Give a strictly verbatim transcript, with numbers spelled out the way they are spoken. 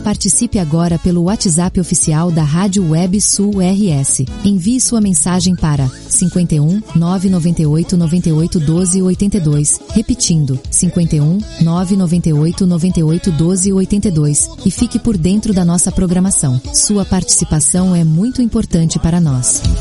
Participe agora pelo WhatsApp oficial da Rádio Web Sul R S. Envie sua mensagem para cinquenta e um, nove noventa e oito, noventa e oito, doze, oitenta e dois, repetindo, cinquenta e um, nove noventa e oito, noventa e oito, doze, oitenta e dois, e fique por dentro da nossa programação. Sua participação é muito importante para nós.